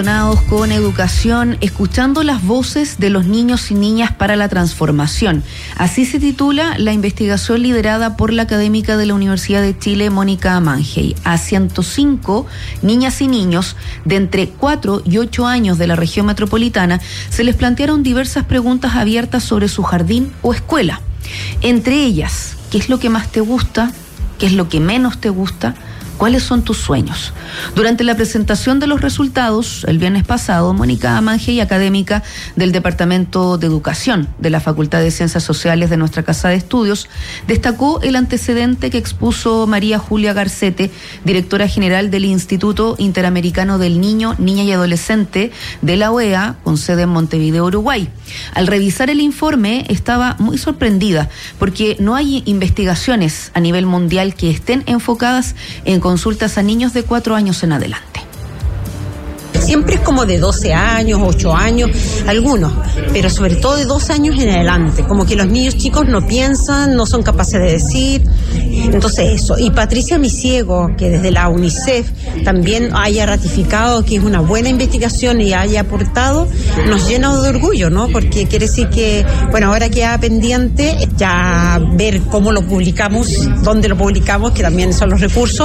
Con educación, escuchando las voces de los niños y niñas para la transformación. Así se titula la investigación liderada por la académica de la Universidad de Chile, Mónica Mangey. A 105 niñas y niños de entre 4 y 8 años de la región metropolitana se les plantearon diversas preguntas abiertas sobre su jardín o escuela. Entre ellas, ¿qué es lo que más te gusta? ¿Qué es lo que menos te gusta? ¿Cuáles son tus sueños? Durante la presentación de los resultados, el viernes pasado, Mónica Mangey, académica del Departamento de Educación de la Facultad de Ciencias Sociales de nuestra Casa de Estudios, destacó el antecedente que expuso María Julia Garcete, directora general del Instituto Interamericano del Niño, Niña y Adolescente de la OEA, con sede en Montevideo, Uruguay. Al revisar el informe, estaba muy sorprendida porque no hay investigaciones a nivel mundial que estén enfocadas en consultas a niños de 4 años en adelante. Siempre es como de 12 años, 8 años, algunos, pero sobre todo de 2 años en adelante, como que los niños chicos no piensan, no son capaces de decir, entonces eso. Y Patricia Misiego, que desde la UNICEF también haya ratificado que es una buena investigación y haya aportado, nos llena de orgullo, ¿no? Porque quiere decir que, bueno, ahora queda pendiente ya ver cómo lo publicamos, dónde lo publicamos, que también son los recursos.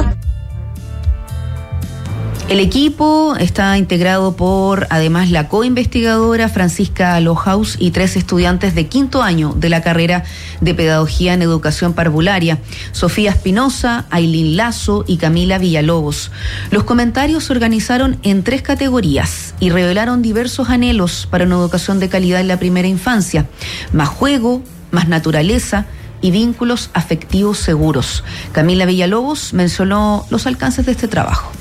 El equipo está integrado por, además, la coinvestigadora Francisca Lohaus y 3 estudiantes de 5º año de la carrera de Pedagogía en Educación Parvularia, Sofía Espinosa, Ailín Lazo y Camila Villalobos. Los comentarios se organizaron en 3 categorías y revelaron diversos anhelos para una educación de calidad en la primera infancia: más juego, más naturaleza y vínculos afectivos seguros. Camila Villalobos mencionó los alcances de este trabajo.